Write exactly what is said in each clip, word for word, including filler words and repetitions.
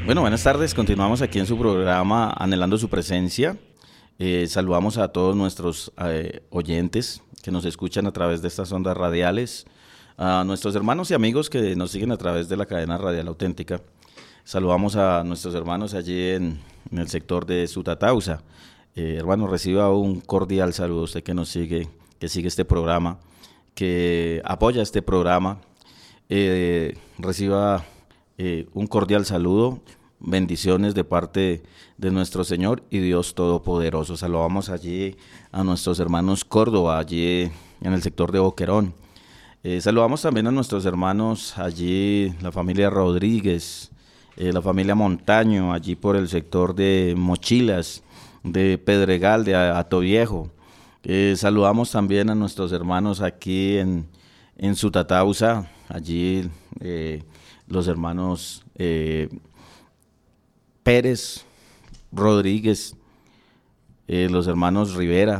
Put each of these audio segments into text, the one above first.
Bueno, buenas tardes. Continuamos aquí en su programa Anhelando su presencia. Eh, saludamos a todos nuestros eh, oyentes que nos escuchan a través de estas ondas radiales, a nuestros hermanos y amigos que nos siguen a través de la cadena radial auténtica. Saludamos a nuestros hermanos allí en, en el sector de Sutatausa. Eh, hermano, reciba un cordial saludo a usted que nos sigue, que sigue este programa, que apoya este programa. Eh, reciba eh, un cordial saludo, bendiciones de parte de nuestro Señor y Dios Todopoderoso. Saludamos allí a nuestros hermanos Córdoba, allí en el sector de Boquerón. Eh, saludamos también a nuestros hermanos allí, la familia Rodríguez, eh, la familia Montaño, allí por el sector de Mochilas, de Pedregal, de Atoviejo. Eh, saludamos también a nuestros hermanos aquí en, en Sutatausa, allí eh, los hermanos eh, Pérez, Rodríguez, eh, los hermanos Rivera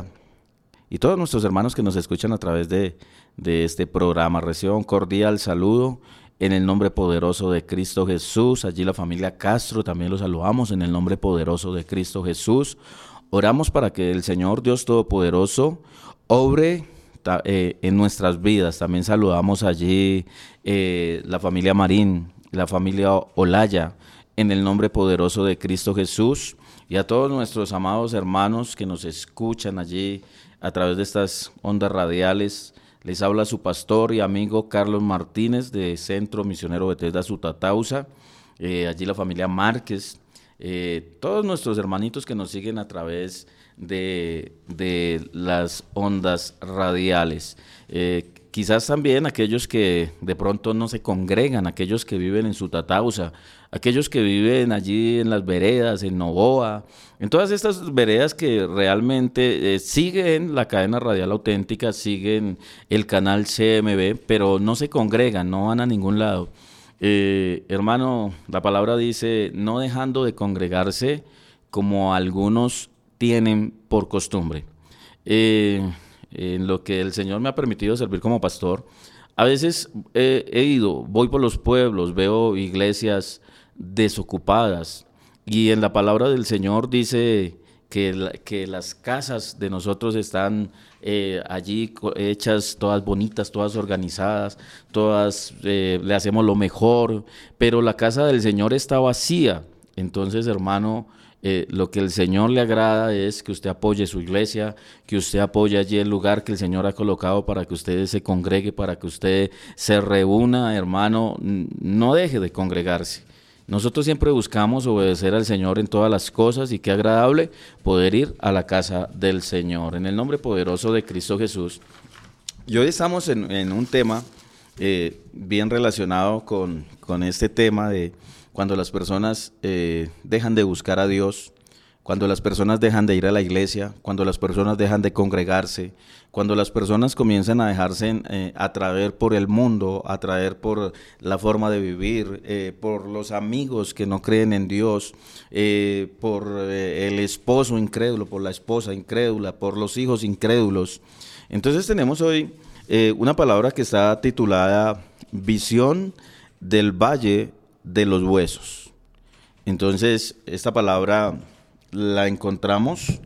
y todos nuestros hermanos que nos escuchan a través de, de este programa. Reciban un cordial saludo en el nombre poderoso de Cristo Jesús. Allí la familia Castro también los saludamos en el nombre poderoso de Cristo Jesús. Oramos para que el Señor Dios Todopoderoso obre eh, en nuestras vidas. También saludamos allí eh, la familia Marín, la familia Olaya, en el nombre poderoso de Cristo Jesús, y a todos nuestros amados hermanos que nos escuchan allí a través de estas ondas radiales. Les habla su pastor y amigo Carlos Martínez de Centro Misionero Bethesda Sutatausa, eh, allí la familia Márquez, eh, todos nuestros hermanitos que nos siguen a través de, de las ondas radiales. Eh, Quizás también aquellos que de pronto no se congregan, aquellos que viven en Sutatausa, aquellos que viven allí en las veredas, en Novoa, en todas estas veredas que realmente eh, siguen la cadena radial auténtica, siguen el canal C M B, pero no se congregan, no van a ningún lado. Eh, hermano, la palabra dice, no dejando de congregarse como algunos tienen por costumbre. Eh... En lo que el Señor me ha permitido servir como pastor, a veces he, he ido, voy por los pueblos, veo iglesias desocupadas, y en la palabra del Señor dice que, la, que las casas de nosotros están eh, allí hechas todas bonitas, todas organizadas, todas eh, le hacemos lo mejor, pero la casa del Señor está vacía. Entonces, hermano, Eh, lo que el Señor le agrada es que usted apoye su iglesia, que usted apoye allí el lugar que el Señor ha colocado para que usted se congregue, para que usted se reúna, hermano. No deje de congregarse. Nosotros siempre buscamos obedecer al Señor en todas las cosas, y qué agradable poder ir a la casa del Señor. En el nombre poderoso de Cristo Jesús. Y hoy estamos en, en un tema eh, bien relacionado con, con este tema de cuando las personas eh, dejan de buscar a Dios, cuando las personas dejan de ir a la iglesia, cuando las personas dejan de congregarse, cuando las personas comienzan a dejarse eh, atraer por el mundo, atraer por la forma de vivir, eh, por los amigos que no creen en Dios, eh, por eh, el esposo incrédulo, por la esposa incrédula, por los hijos incrédulos. Entonces tenemos hoy eh, una palabra que está titulada Visión del Valle de los Huesos. Entonces, esta palabra la encontramos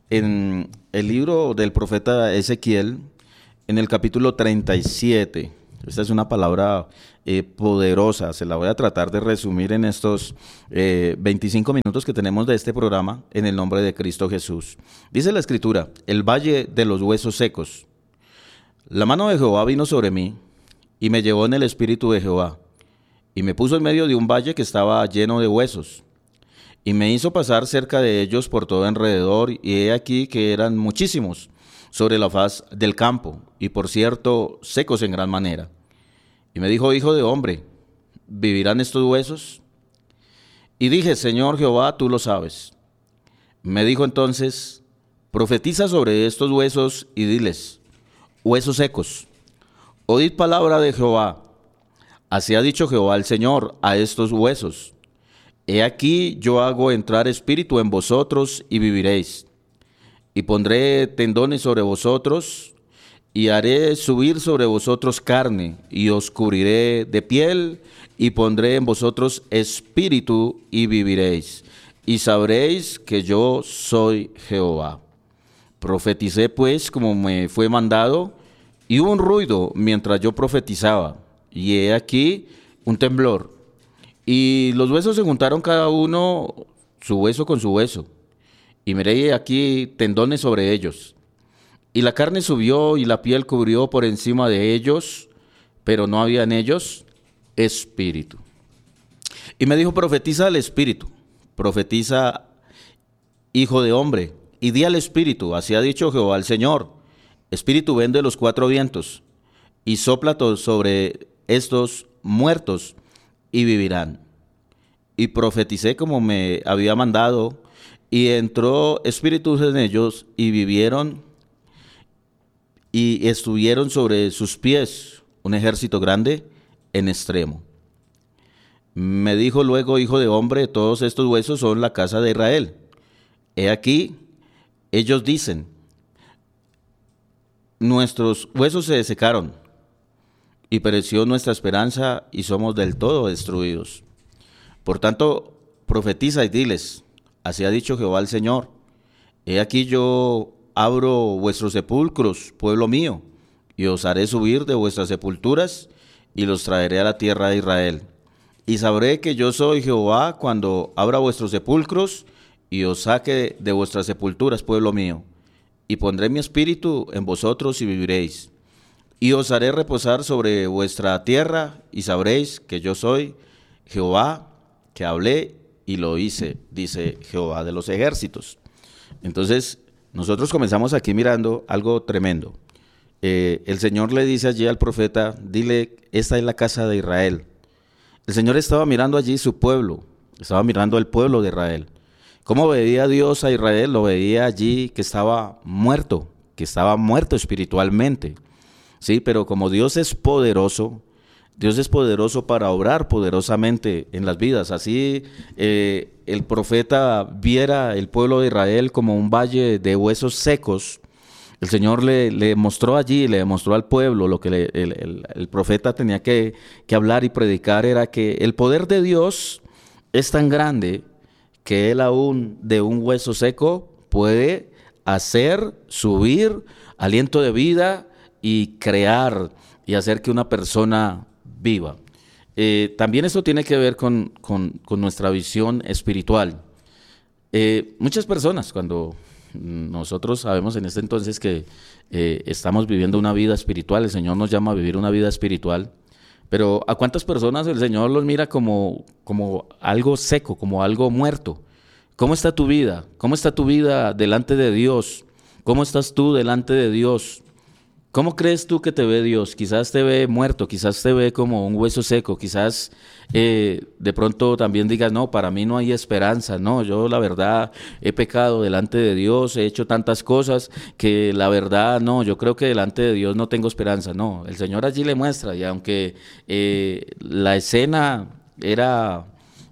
en el libro del profeta Ezequiel, en el capítulo treinta y siete. Esta es una palabra eh, poderosa. Se la voy a tratar de resumir en estos eh, veinticinco minutos que tenemos de este programa, en el nombre de Cristo Jesús. Dice la Escritura: el valle de los huesos secos. La mano de Jehová vino sobre mí, y me llevó en el espíritu de Jehová, y me puso en medio de un valle que estaba lleno de huesos, y me hizo pasar cerca de ellos por todo alrededor, y he aquí que eran muchísimos sobre la faz del campo, y por cierto secos en gran manera. Y me dijo: hijo de hombre, ¿vivirán estos huesos? Y dije: Señor Jehová, tú lo sabes. Me dijo entonces: profetiza sobre estos huesos y diles: huesos secos, oíd palabra de Jehová. Así ha dicho Jehová el Señor a estos huesos: he aquí yo hago entrar espíritu en vosotros y viviréis, y pondré tendones sobre vosotros, y haré subir sobre vosotros carne, y os cubriré de piel, y pondré en vosotros espíritu, y viviréis, y sabréis que yo soy Jehová. Profeticé pues como me fue mandado, y hubo un ruido mientras yo profetizaba, y he aquí un temblor, y los huesos se juntaron cada uno su hueso con su hueso, y miré aquí tendones sobre ellos. Y la carne subió y la piel cubrió por encima de ellos, pero no había en ellos espíritu. Y me dijo, profetiza al espíritu, profetiza, hijo de hombre, y di al espíritu, así ha dicho Jehová el Señor, espíritu ven de los cuatro vientos, y sopla sobre estos muertos, y vivirán. Y profeticé como me había mandado, y entró espíritu en ellos, y vivieron, y estuvieron sobre sus pies un ejército grande en extremo. Me dijo luego, hijo de hombre, todos estos huesos son la casa de Israel. He aquí, ellos dicen, nuestros huesos se secaron, y pereció nuestra esperanza, y somos del todo destruidos. Por tanto, profetiza y diles, así ha dicho Jehová el Señor, he aquí yo abro vuestros sepulcros, pueblo mío, y os haré subir de vuestras sepulturas, y los traeré a la tierra de Israel. Y sabré que yo soy Jehová cuando abra vuestros sepulcros, y os saque de vuestras sepulturas, pueblo mío. Y pondré mi espíritu en vosotros, y viviréis. Y os haré reposar sobre vuestra tierra, y sabréis que yo soy Jehová, que hablé y lo hice, dice Jehová de los ejércitos. Entonces, nosotros comenzamos aquí mirando algo tremendo. Eh, el Señor le dice allí al profeta, dile, esta es la casa de Israel. El Señor estaba mirando allí su pueblo, estaba mirando el pueblo de Israel. ¿Cómo veía Dios a Israel? Lo veía allí que estaba muerto, que estaba muerto espiritualmente. Sí, pero como Dios es poderoso, Dios es poderoso para obrar poderosamente en las vidas. Así eh, el profeta viera el pueblo de Israel como un valle de huesos secos. El Señor le, le mostró allí, le mostró al pueblo lo que le, el, el, el profeta tenía que, que hablar y predicar, era que el poder de Dios es tan grande que Él aún de un hueso seco puede hacer subir aliento de vida y crear y hacer que una persona viva. Eh, también esto tiene que ver con, con, con nuestra visión espiritual. Eh, muchas personas, cuando nosotros sabemos en este entonces que eh, estamos viviendo una vida espiritual, el Señor nos llama a vivir una vida espiritual, pero ¿a cuántas personas el Señor los mira como, como algo seco, como algo muerto? ¿Cómo está tu vida? ¿Cómo está tu vida delante de Dios? ¿Cómo estás tú delante de Dios? ¿Cómo crees tú que te ve Dios? Quizás te ve muerto, quizás te ve como un hueso seco, quizás eh, de pronto también digas, no, para mí no hay esperanza, no, yo la verdad he pecado delante de Dios, he hecho tantas cosas que la verdad no, yo creo que delante de Dios no tengo esperanza, no, el Señor allí le muestra, y aunque eh, la escena era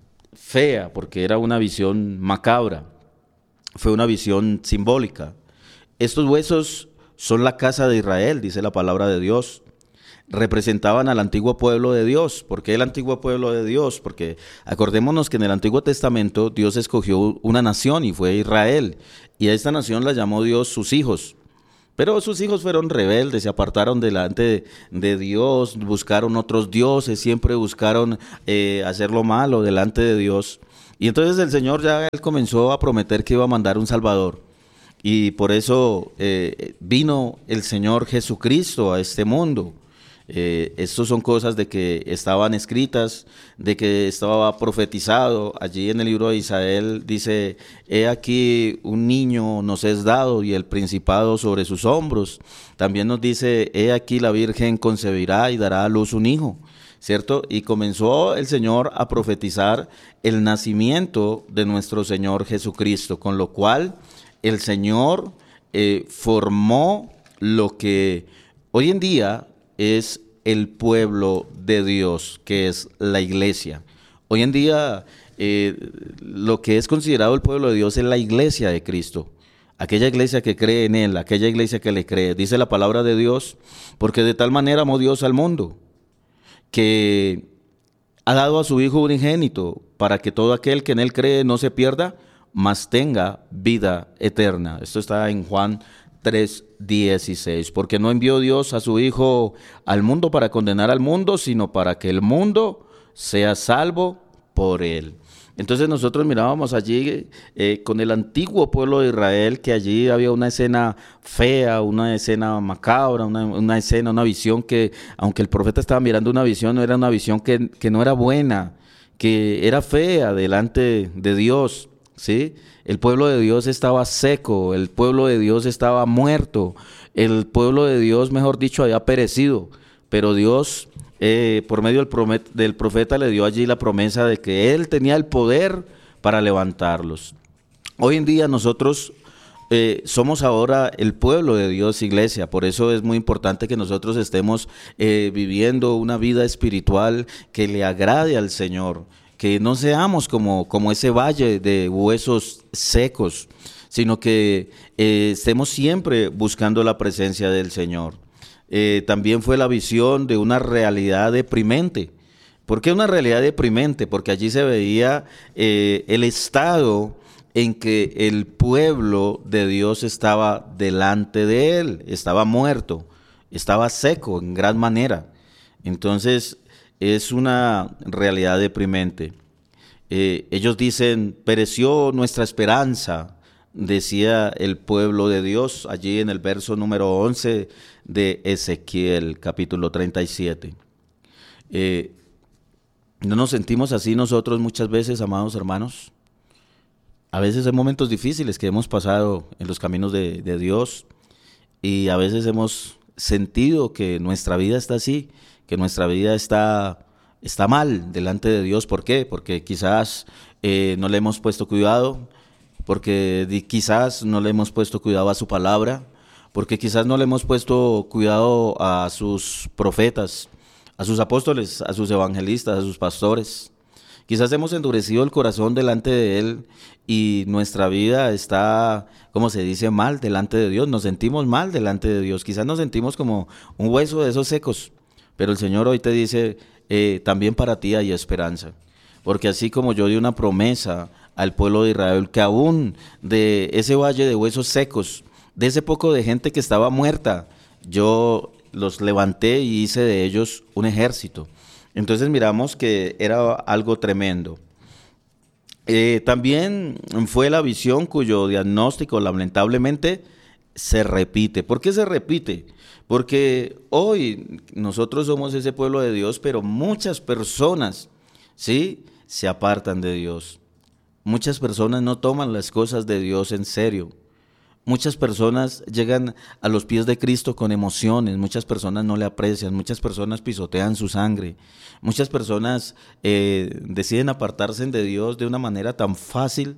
fea, porque era una visión macabra, fue una visión simbólica, estos huesos son la casa de Israel, dice la palabra de Dios. Representaban al antiguo pueblo de Dios. ¿Por qué el antiguo pueblo de Dios? Porque acordémonos que en el Antiguo Testamento Dios escogió una nación y fue Israel. Y a esta nación la llamó Dios sus hijos. Pero sus hijos fueron rebeldes, se apartaron delante de, de Dios, buscaron otros dioses, siempre buscaron eh, hacer lo malo delante de Dios. Y entonces el Señor ya él comenzó a prometer que iba a mandar un Salvador. Y por eso eh, vino el Señor Jesucristo a este mundo. Eh, Estas son cosas de que estaban escritas, de que estaba profetizado. Allí en el libro de Isaías dice, he aquí un niño nos es dado y el principado sobre sus hombros. También nos dice, he aquí la Virgen concebirá y dará a luz un hijo, ¿cierto? Y comenzó el Señor a profetizar el nacimiento de nuestro Señor Jesucristo, con lo cual el Señor eh, formó lo que hoy en día es el pueblo de Dios, que es la iglesia. Hoy en día eh, lo que es considerado el pueblo de Dios es la iglesia de Cristo. aquella iglesia que cree en Él, aquella iglesia que le cree. Dice la palabra de Dios, porque de tal manera amó Dios al mundo, que ha dado a su Hijo unigénito, para que todo aquel que en Él cree no se pierda, mas tenga vida eterna. Esto está en Juan tres dieciséis, porque no envió Dios a su Hijo al mundo para condenar al mundo, sino para que el mundo sea salvo por Él. Entonces nosotros mirábamos allí eh, con el antiguo pueblo de Israel, que allí había una escena fea, una escena macabra, una, una escena, una visión que, aunque el profeta estaba mirando una visión, no era una visión que, que no era buena, que era fea delante de Dios, ¿sí? El pueblo de Dios estaba seco, el pueblo de Dios estaba muerto, el pueblo de Dios, mejor dicho, había perecido, pero Dios... Eh, por medio del, promet, del profeta le dio allí la promesa de que Él tenía el poder para levantarlos. Hoy en día nosotros eh, somos ahora el pueblo de Dios, iglesia, por eso es muy importante que nosotros estemos eh, viviendo una vida espiritual que le agrade al Señor, que no seamos como, como ese valle de huesos secos, sino que eh, estemos siempre buscando la presencia del Señor. Eh, también fue la visión de una realidad deprimente. ¿Por qué una realidad deprimente? Porque allí se veía eh, el estado en que el pueblo de Dios estaba delante de él, estaba muerto, estaba seco en gran manera. Entonces es una realidad deprimente. Eh, ellos dicen, pereció nuestra esperanza, decía el pueblo de Dios allí en el verso número once de Ezequiel, capítulo treinta y siete. Eh, ¿No nos sentimos así nosotros muchas veces, amados hermanos? A veces hay momentos difíciles que hemos pasado en los caminos de, de Dios y a veces hemos sentido que nuestra vida está así, que nuestra vida está, está mal delante de Dios. ¿Por qué? Porque quizás eh, no le hemos puesto cuidado, porque di, quizás no le hemos puesto cuidado a su palabra, porque quizás no le hemos puesto cuidado a sus profetas, a sus apóstoles, a sus evangelistas, a sus pastores. Quizás hemos endurecido el corazón delante de Él y nuestra vida está, como se dice, mal delante de Dios. Nos sentimos mal delante de Dios. Quizás nos sentimos como un hueso de esos secos, pero el Señor hoy te dice, eh, también para ti hay esperanza. Porque así como yo di una promesa al pueblo de Israel, que aún de ese valle de huesos secos, de ese poco de gente que estaba muerta, yo los levanté y hice de ellos un ejército. Entonces miramos que era algo tremendo. Eh, también fue la visión cuyo diagnóstico lamentablemente se repite. ¿Por qué se repite? Porque hoy nosotros somos ese pueblo de Dios, pero muchas personas, ¿sí?, se apartan de Dios. Muchas personas no toman las cosas de Dios en serio. Muchas personas llegan a los pies de Cristo con emociones, muchas personas no le aprecian, muchas personas pisotean su sangre, muchas personas eh, deciden apartarse de Dios de una manera tan fácil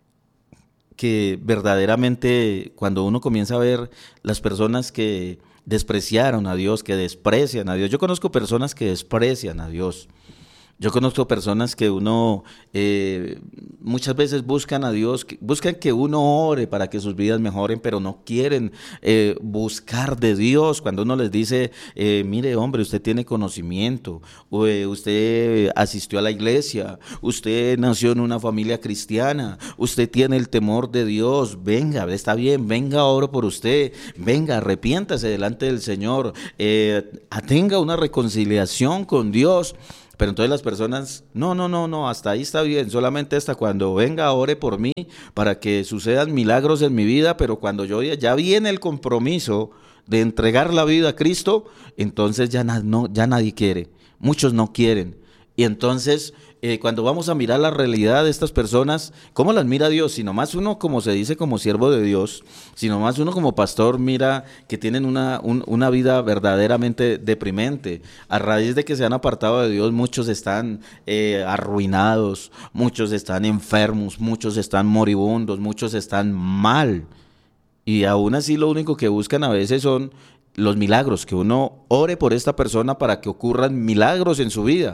que verdaderamente cuando uno comienza a ver las personas que despreciaron a Dios, que desprecian a Dios, yo conozco personas que desprecian a Dios. Yo conozco personas que uno eh, muchas veces buscan a Dios, buscan que uno ore para que sus vidas mejoren, pero no quieren eh, buscar de Dios. Cuando uno les dice, eh, mire hombre, usted tiene conocimiento, o, eh, usted asistió a la iglesia, usted nació en una familia cristiana, usted tiene el temor de Dios, venga, está bien, venga, oro por usted, venga, arrepiéntase delante del Señor, eh, tenga una reconciliación con Dios. Pero entonces las personas, no, no, no, no, hasta ahí está bien, solamente hasta cuando venga, ore por mí para que sucedan milagros en mi vida, pero cuando yo ya viene el compromiso de entregar la vida a Cristo, entonces ya, na, no, ya nadie quiere, muchos no quieren. Y entonces eh, cuando vamos a mirar la realidad de estas personas, ¿cómo las mira Dios? Si nomás uno, como se dice, como siervo de Dios, si nomás uno como pastor mira que tienen una, un, una vida verdaderamente deprimente. A raíz de que se han apartado de Dios, muchos están eh, arruinados, muchos están enfermos, muchos están moribundos, muchos están mal. Y aún así lo único que buscan a veces son los milagros, que uno ore por esta persona para que ocurran milagros en su vida.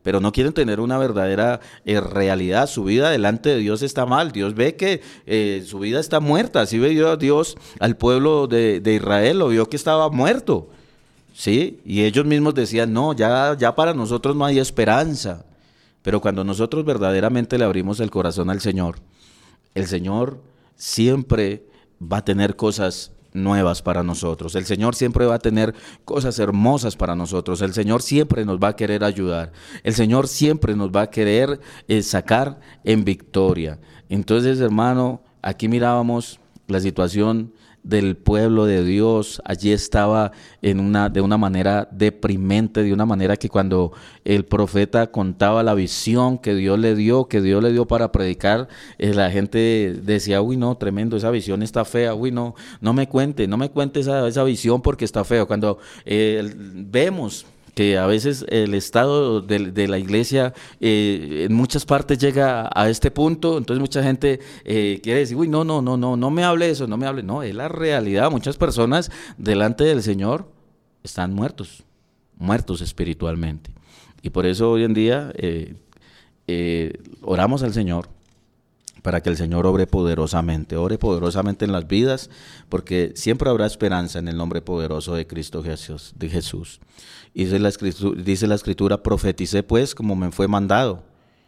pero no quieren tener una verdadera eh, realidad. Su vida delante de Dios está mal. Dios ve que eh, su vida está muerta. Así vio Dios al pueblo de, de Israel, lo vio que estaba muerto. ¿Sí? Y ellos mismos decían, no, ya, ya para nosotros no hay esperanza. Pero cuando nosotros verdaderamente le abrimos el corazón al Señor, el Señor siempre va a tener cosas nuevas para nosotros. El Señor siempre va a tener cosas hermosas para nosotros. El Señor siempre nos va a querer ayudar. El Señor siempre nos va a querer eh, sacar en victoria. Entonces, hermano, aquí mirábamos la situación del pueblo de Dios. Allí estaba en una, de una manera deprimente, de una manera que cuando el profeta contaba la visión que Dios le dio, que Dios le dio para predicar, eh, la gente decía, uy no, tremendo, esa visión está fea, uy no, no me cuente, no me cuente esa, esa visión porque está feo. Cuando eh, vemos que a veces el estado de, de la iglesia eh, en muchas partes llega a este punto, entonces mucha gente eh, quiere decir, uy, no, no, no, no, no me hable eso, no me hable, no, es la realidad. Muchas personas delante del Señor están muertos, muertos espiritualmente. Y por eso hoy en día eh, eh, oramos al Señor para que el Señor obre poderosamente, ore poderosamente en las vidas, porque siempre habrá esperanza en el nombre poderoso de Cristo Jesús. De Jesús. Y dice la escritura, dice la escritura, profeticé pues como me fue mandado.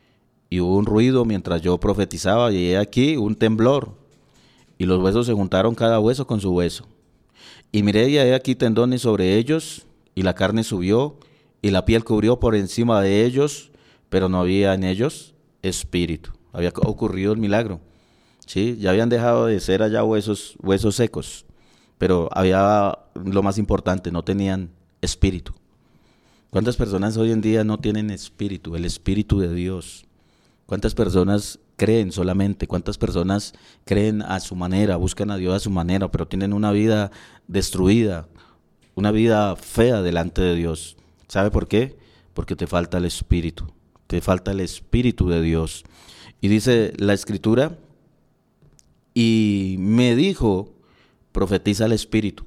Y hubo un ruido mientras yo profetizaba, y he aquí un temblor, y los huesos se juntaron cada hueso con su hueso. Y miré y he aquí tendones sobre ellos, y la carne subió, y la piel cubrió por encima de ellos, pero no había en ellos espíritu. Había ocurrido el milagro, ¿sí? Ya habían dejado de ser allá huesos, huesos secos, pero había, lo más importante, no tenían espíritu. ¿Cuántas personas hoy en día no tienen espíritu, el espíritu de Dios? ¿Cuántas personas creen solamente? ¿Cuántas personas creen a su manera, buscan a Dios a su manera, pero tienen una vida destruida, una vida fea delante de Dios? ¿Sabe por qué? Porque te falta el espíritu, te falta el espíritu de Dios. Y dice la escritura, y me dijo, profetiza al espíritu.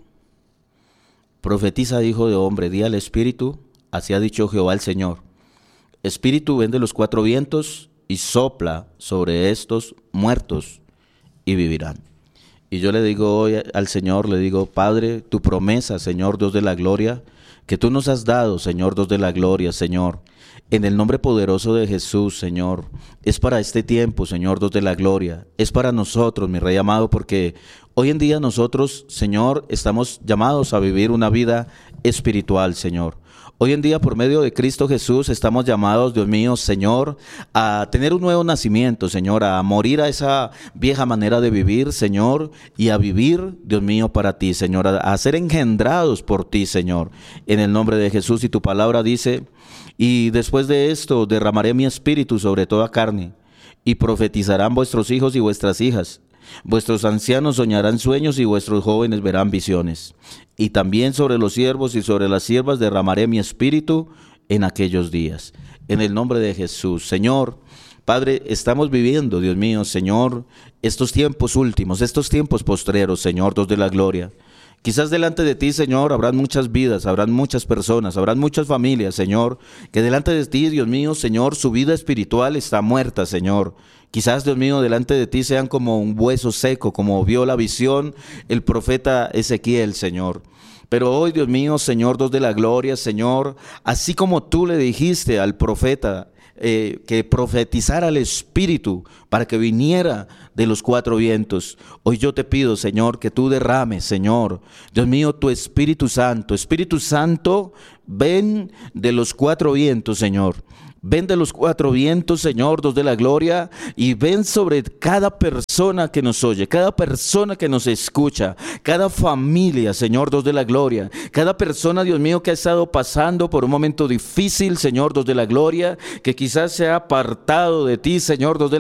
Profetiza, hijo de hombre, di al espíritu, así ha dicho Jehová el Señor. Espíritu, ven de los cuatro vientos y sopla sobre estos muertos y vivirán. Y yo le digo hoy al Señor, le digo, Padre, tu promesa, Señor Dios de la gloria, que tú nos has dado, Señor Dios de la gloria, Señor, en el nombre poderoso de Jesús, Señor, es para este tiempo, Señor Dios de la gloria, es para nosotros, mi Rey amado, porque hoy en día nosotros, Señor, estamos llamados a vivir una vida espiritual, Señor. Hoy en día, por medio de Cristo Jesús, estamos llamados, Dios mío, Señor, a tener un nuevo nacimiento, Señor, a morir a esa vieja manera de vivir, Señor, y a vivir, Dios mío, para ti, Señor, a, a ser engendrados por ti, Señor, en el nombre de Jesús. Y tu palabra dice, y después de esto derramaré mi espíritu sobre toda carne, y profetizarán vuestros hijos y vuestras hijas. Vuestros ancianos soñarán sueños y vuestros jóvenes verán visiones. Y también sobre los siervos y sobre las siervas derramaré mi espíritu en aquellos días. En el nombre de Jesús, Señor, Padre, estamos viviendo, Dios mío, Señor, estos tiempos últimos, estos tiempos postreros, Señor, Dios de la gloria. Quizás delante de ti, Señor, habrán muchas vidas, habrán muchas personas, habrán muchas familias, Señor, que delante de ti, Dios mío, Señor, su vida espiritual está muerta, Señor. Quizás, Dios mío, delante de ti sean como un hueso seco, como vio la visión el profeta Ezequiel, Señor. Pero hoy, Dios mío, Señor, Dios de la gloria, Señor, así como tú le dijiste al profeta, Eh, que profetizara el Espíritu para que viniera de los cuatro vientos. Hoy yo te pido, Señor, que tú derrames, Señor, Dios mío, tu Espíritu Santo. Espíritu Santo, ven de los cuatro vientos, Señor. Ven de los cuatro vientos, Señor, Dios de la gloria, y ven sobre cada persona que nos oye, cada persona que nos escucha, cada familia, Señor, Dios de la gloria, cada persona, Dios mío, que ha estado pasando por un momento difícil, Señor, Dios de la gloria, que quizás se ha apartado de ti, Señor, Dios de la